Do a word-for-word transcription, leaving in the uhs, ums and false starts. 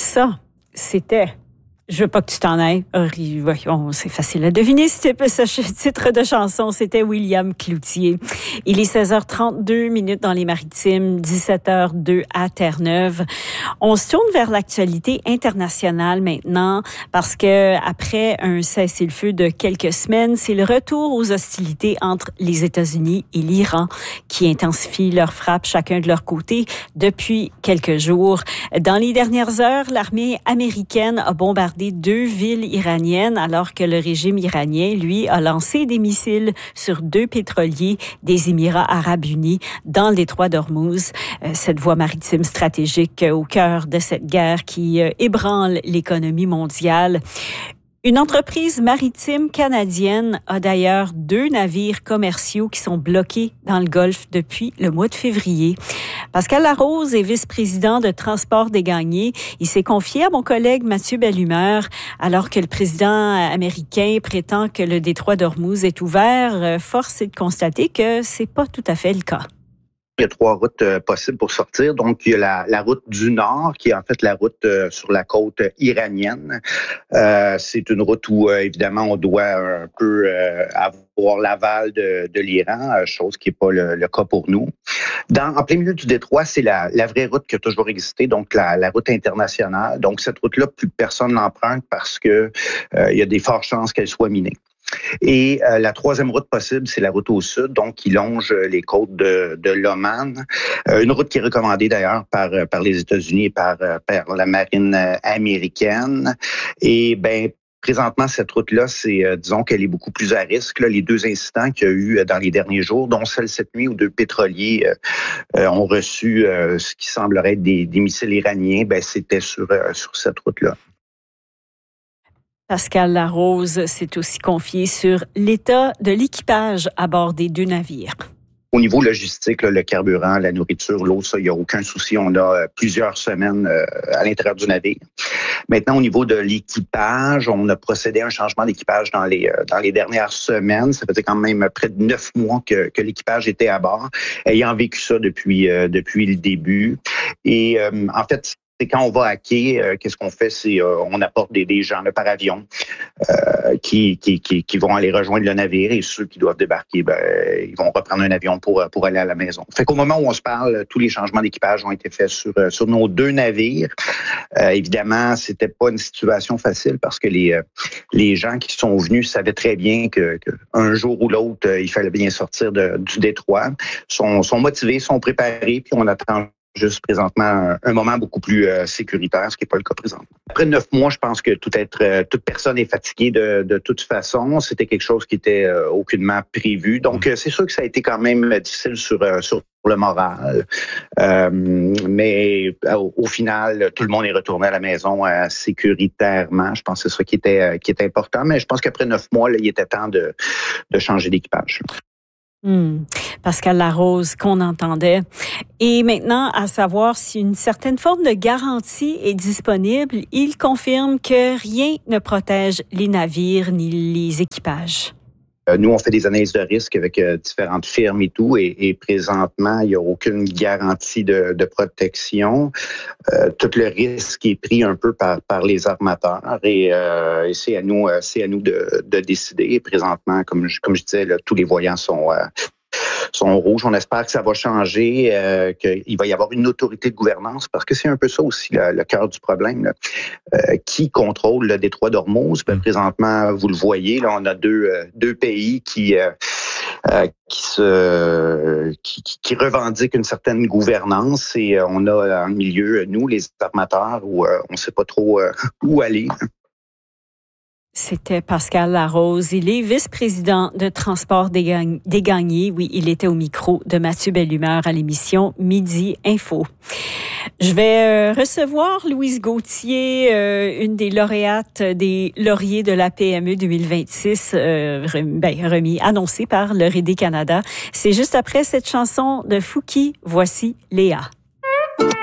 Ça, c'était... Je veux pas que tu t'en ailles. Voyons, c'est facile à deviner. C'était ce titre de chanson, c'était William Cloutier. Il est seize heures trente-deux minutes dans les Maritimes, dix-sept heures deux à Terre-Neuve. On se tourne vers l'actualité internationale maintenant parce que après un cessez-le-feu de quelques semaines, c'est le retour aux hostilités entre les États-Unis et l'Iran qui intensifient leurs frappes chacun de leur côté depuis quelques jours. Dans les dernières heures, l'armée américaine a bombardé deux villes iraniennes, alors que le régime iranien, lui, a lancé des missiles sur deux pétroliers des Émirats arabes unis dans le détroit d'Ormuz. Cette voie maritime stratégique au cœur de cette guerre qui ébranle l'économie mondiale. Une entreprise maritime canadienne a d'ailleurs deux navires commerciaux qui sont bloqués dans le Golfe depuis le mois de février. Pascal Larose est vice-président de Transport des Gagnés. Il s'est confié à mon collègue Mathieu Bellumeur alors que le président américain prétend que le détroit d'Ormuz est ouvert. Force est de constater que c'est pas tout à fait le cas. Il y a trois routes euh, possibles pour sortir. Donc, il y a la, la route du Nord, qui est en fait la route euh, sur la côte iranienne. Euh, c'est une route où, euh, évidemment, on doit un peu euh, avoir l'aval de, de l'Iran, euh, chose qui n'est pas le, le cas pour nous. Dans, en plein milieu du détroit, c'est la, la vraie route qui a toujours existé, donc la, la route internationale. Donc, cette route-là, plus personne l'emprunte parce que euh, il y a des fortes chances qu'elle soit minée. Et euh, la troisième route possible, c'est la route au sud, donc qui longe les côtes de, de l'Oman. Euh, une route qui est recommandée d'ailleurs par par les États-Unis et par par la marine américaine. Et ben présentement, cette route-là, c'est euh, disons qu'elle est beaucoup plus à risque. Là, les deux incidents qu'il y a eu dans les derniers jours, dont celle cette nuit où deux pétroliers euh, ont reçu euh, ce qui semblerait être des, des missiles iraniens, ben c'était sur euh, sur cette route-là. Pascal Larose s'est aussi confié sur l'état de l'équipage à bord des deux navires. Au niveau logistique, là, le carburant, la nourriture, l'eau, ça, il n'y a aucun souci. On a euh, plusieurs semaines euh, à l'intérieur du navire. Maintenant, au niveau de l'équipage, on a procédé à un changement d'équipage dans les euh, dans les dernières semaines. Ça faisait quand même près de neuf mois que, que l'équipage était à bord, ayant vécu ça depuis euh, depuis le début. Et euh, en fait, c'est quand on va à quai, euh, qu'est-ce qu'on fait? C'est euh, on apporte des, des gens là, par avion euh, qui, qui, qui, qui vont aller rejoindre le navire et ceux qui doivent débarquer, ben, ils vont reprendre un avion pour, pour aller à la maison. Fait qu'au moment où on se parle, tous les changements d'équipage ont été faits sur, sur nos deux navires. Euh, évidemment, c'était pas une situation facile parce que les, euh, les gens qui sont venus savaient très bien que, que un jour ou l'autre, euh, il fallait bien sortir de, du détroit. Sont, sont motivés, sont préparés, puis on attend juste présentement un, un moment beaucoup plus euh, sécuritaire, ce qui n'est pas le cas présentement. Après neuf mois, je pense que tout être, euh, toute personne est fatiguée de, de toute façon. C'était quelque chose qui était euh, aucunement prévu. Donc, euh, c'est sûr que ça a été quand même difficile sur, euh, sur le moral. Euh, mais au, au final, tout le monde est retourné à la maison euh, sécuritairement. Je pense que c'est ça qui était, euh, qui était important. Mais je pense qu'après neuf mois, là, il était temps de, de changer d'équipage. Mmh. Pascal Larose, qu'on entendait. Et maintenant, à savoir si une certaine forme de garantie est disponible, il confirme que rien ne protège les navires ni les équipages. Nous, on fait des analyses de risque avec euh, différentes firmes et tout, et, et présentement, il n'y a aucune garantie de, de protection. Euh, tout le risque est pris un peu par, par les armateurs, et, euh, et c'est à nous, c'est à nous de, de décider. Et présentement, comme je, comme je disais, là, tous les voyants sont euh, sont rouges. On espère que ça va changer, euh, qu'il va y avoir une autorité de gouvernance, parce que c'est un peu ça aussi le, le cœur du problème. Là. Euh, qui contrôle le détroit d'Ormuz? Ben, présentement, vous le voyez, là, on a deux, euh, deux pays qui, euh, euh, qui, se, qui, qui revendiquent une certaine gouvernance, et euh, on a en milieu, nous, les armateurs, où euh, on ne sait pas trop euh, où aller. C'était Pascal Larose. Il est vice-président de Transport des, Gagn- des Gagnés. Oui, il était au micro de Mathieu Bellumeur à l'émission Midi Info. Je vais euh, recevoir Louise Gauthier, euh, une des lauréates des lauriers de la P M E deux mille vingt-six, euh, remis, ben, remis, annoncé par le R D Canada. C'est juste après cette chanson de Fouki. Voici Léa.